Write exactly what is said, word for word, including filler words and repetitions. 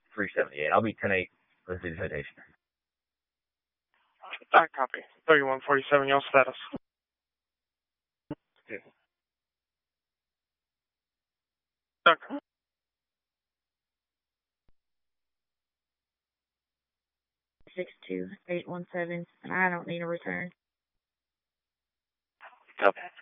three seventy-eight. I'll be ten eight. Let's do the citation. I copy. thirty-one forty-seven, your status. Okay. Okay. six two eight one seven, and I don't need a return. Copy.